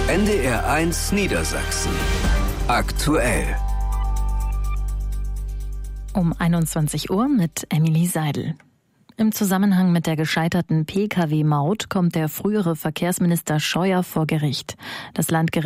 NDR1 Niedersachsen. Aktuell. Um 21 Uhr mit Emily Seidel. Im Zusammenhang mit der gescheiterten Pkw-Maut kommt der frühere Verkehrsminister Scheuer vor Gericht. Das Landgericht